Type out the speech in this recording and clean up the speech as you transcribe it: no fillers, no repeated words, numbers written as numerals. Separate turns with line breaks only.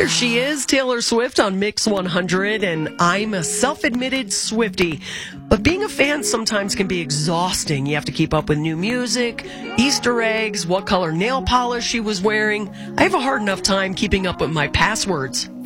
There she is, Taylor Swift on Mix 100, and I'm a self-admitted Swiftie. But being a fan sometimes can be exhausting. You have to keep up with new music, Easter eggs, what color nail polish she was wearing. I have a hard enough time keeping up with my passwords.